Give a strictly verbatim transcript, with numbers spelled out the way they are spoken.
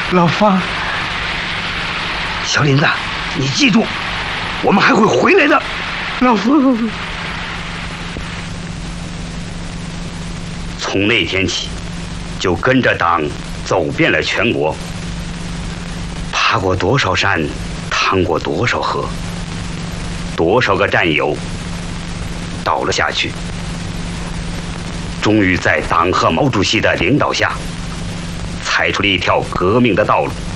老方， 小林子，你记住，我们还会回来的。 老方。 从那天起，就跟着党走遍了全国，爬过多少山，趟过多少河，多少个战友倒了下去，终于在党和毛主席的领导下，踩出了一条革命的道路。